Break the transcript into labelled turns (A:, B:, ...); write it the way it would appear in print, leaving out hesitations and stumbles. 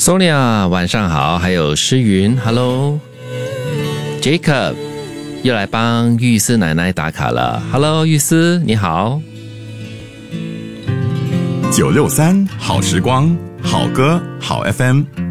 A: Sonia 晚上好，还有诗云 Hello Jacob 又来帮玉思奶奶打卡了。 Hello 玉思你好。
B: 963好时光，好歌好 FM。